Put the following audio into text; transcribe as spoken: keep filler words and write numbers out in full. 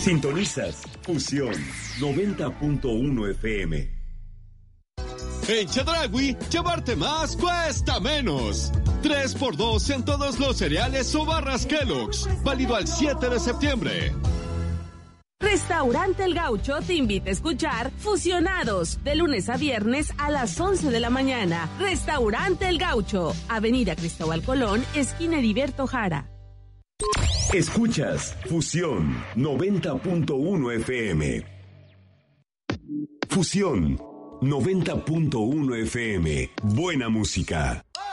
Sintonizas Fusión noventa punto uno F M. En Chedraui, llevarte más cuesta menos. tres por dos en todos los cereales o barras Kellogg's. Válido al siete de septiembre. Restaurante El Gaucho te invita a escuchar Fusionados, de lunes a viernes a las once de la mañana. Restaurante El Gaucho, Avenida Cristóbal Colón, esquina Heriberto Jara. Escuchas Fusión noventa punto uno F M. Fusión noventa punto uno F M. Buena música.